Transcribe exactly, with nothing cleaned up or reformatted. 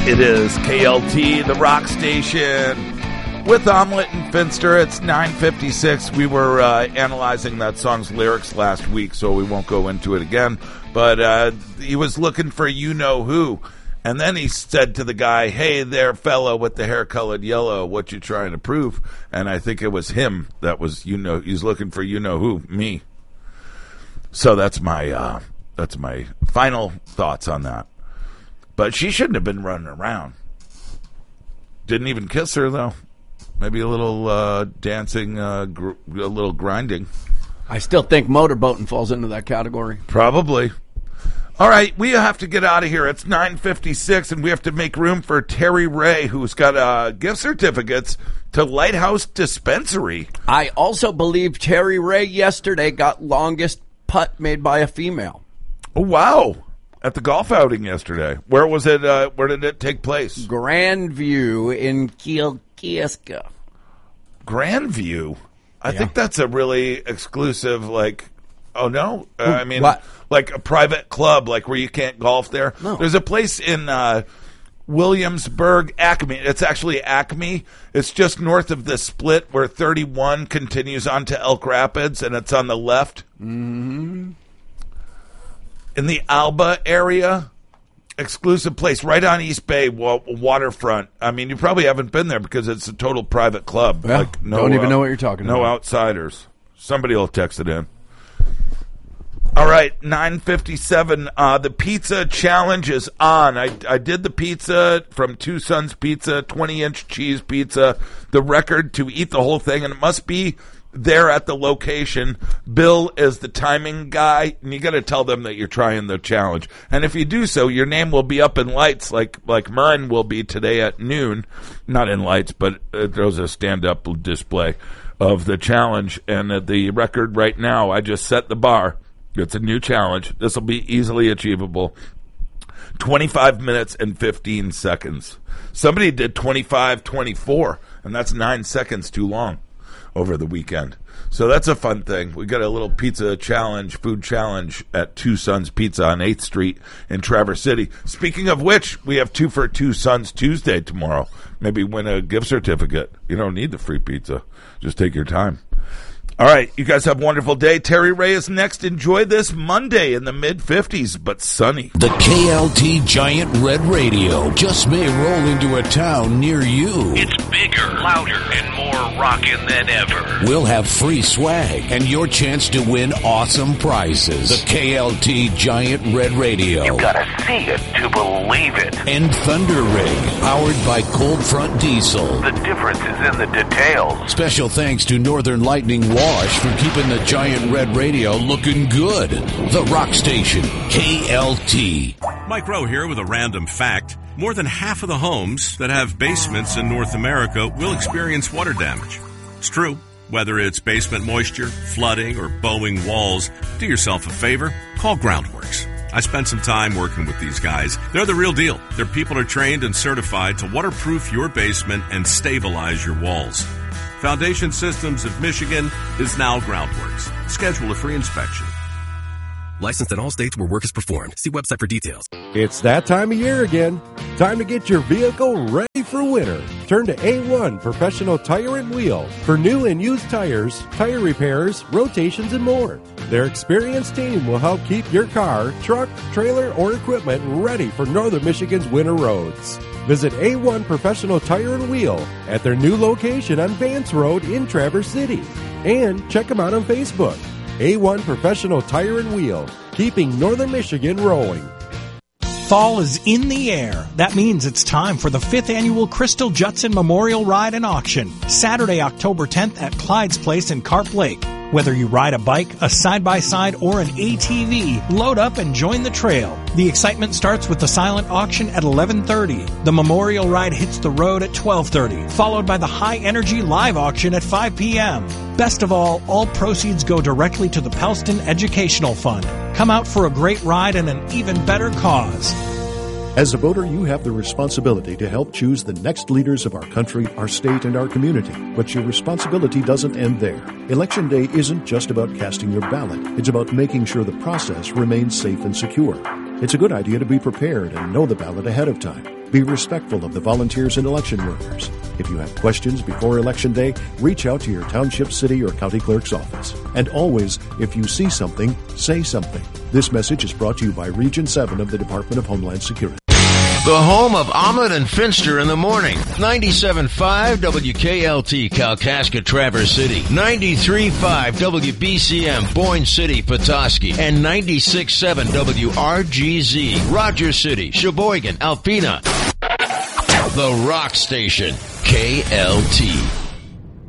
It is K L T, the rock station, with Omelet and Finster. It's nine fifty-six. We were uh, analyzing that song's lyrics last week, so we won't go into it again. But uh, he was looking for you-know-who. And then he said to the guy, hey there, fellow with the hair colored yellow, what you trying to prove? And I think it was him that was, you know, he's looking for you-know-who, me. So that's my, uh, that's my final thoughts on that. But she shouldn't have been running around. Didn't even kiss her, though. Maybe a little uh, dancing, uh, gr- a little grinding. I still think motorboating falls into that category. Probably. All right, we have to get out of here. It's nine fifty-six, and we have to make room for Terry Ray, who's got uh, gift certificates to Lighthouse Dispensary. I also believe Terry Ray yesterday got longest putt made by a female. Oh, wow. At the golf outing yesterday. Where was it? Uh, where did it take place? Grandview in Kilkieska. Grandview? I Yeah. think that's a really exclusive, like, oh, no? Uh, I mean, What? like a private club, like where you can't golf there. No. There's a place in uh, Williamsburg, Acme. It's actually Acme. It's just north of the split where thirty-one continues on to Elk Rapids, and it's on the left. Mm-hmm. In the Alba area, exclusive place right on East Bay wa- waterfront. I mean, you probably haven't been there because it's a total private club. Yeah, like no, don't even uh, know what you're talking no about. No outsiders. Somebody will text it in. All right, nine fifty-seven. Uh, the pizza challenge is on. I, I did the pizza from Two Sons Pizza, twenty-inch cheese pizza, the record to eat the whole thing, and it must be there at the location. Bill is the timing guy, and you got to tell them that you're trying the challenge. And if you do so, your name will be up in lights like like mine will be today at noon. Not in lights, but uh, there's a stand-up display of the challenge. And uh, the record right now, I just set the bar. It's a new challenge. This will be easily achievable. twenty-five minutes and fifteen seconds. Somebody did twenty-five twenty-four, and that's nine seconds too long over the weekend. So that's a fun thing. We got a little pizza challenge, food challenge at Two Sons Pizza on eighth Street in Traverse City. Speaking of which, we have two for Two Sons Tuesday tomorrow. Maybe win a gift certificate. You don't need the free pizza. Just take your time. All right, you guys have a wonderful day. Terry Ray is next. Enjoy this Monday in the mid-fifties, but sunny. The K L T Giant Red Radio just may roll into a town near you. It's bigger, louder, and more rockin' than ever. We'll have free swag and your chance to win awesome prizes. The K L T Giant Red Radio. You gotta see it to believe it. And Thunder Rig, powered by Cold Front Diesel. The difference is in the details. Special thanks to Northern Lightning Wash for keeping the Giant Red Radio looking good. The Rock Station, K L T. Mike Rowe here with a random fact. More than half of the homes that have basements in North America will experience water damage. It's true. Whether it's basement moisture, flooding, or bowing walls, do yourself a favor, call Groundworks. I spent some time working with these guys. They're the real deal. Their people are trained and certified to waterproof your basement and stabilize your walls. Foundation Systems of Michigan is now Groundworks. Schedule a free inspection. Licensed in all states where work is performed. See website for details. It's that time of year again. Time to get your vehicle ready for winter. Turn to A one Professional Tire and Wheel for new and used tires, tire repairs, rotations, and more. Their experienced team will help keep your car, truck, trailer, or equipment ready for Northern Michigan's winter roads. Visit A one Professional Tire and Wheel at their new location on Vance Road in Traverse City. And check them out on Facebook. A one Professional Tire and Wheel, keeping Northern Michigan rolling. Fall is in the air. That means it's time for the fifth annual Crystal Judson Memorial Ride and Auction, Saturday, October tenth at Clyde's Place in Carp Lake. Whether you ride a bike, a side-by-side, or an A T V, load up and join the trail. The excitement starts with the silent auction at eleven thirty. The Memorial Ride hits the road at twelve thirty, followed by the high-energy live auction at five p.m. Best of all, all proceeds go directly to the Pelston Educational Fund. Come out for a great ride and an even better cause. As a voter, you have the responsibility to help choose the next leaders of our country, our state, and our community. But your responsibility doesn't end there. Election Day isn't just about casting your ballot. It's about making sure the process remains safe and secure. It's a good idea to be prepared and know the ballot ahead of time. Be respectful of the volunteers and election workers. If you have questions before Election Day, reach out to your township, city, or county clerk's office. And always, if you see something, say something. This message is brought to you by Region seven of the Department of Homeland Security. The home of Ahmed and Finster in the morning. ninety-seven point five W K L T, Kalkaska, Traverse City. ninety-three point five W B C M, Boyne City, Petoskey. And ninety-six point seven W R G Z, Rogers City, Sheboygan, Alpena. The Rock Station, K L T.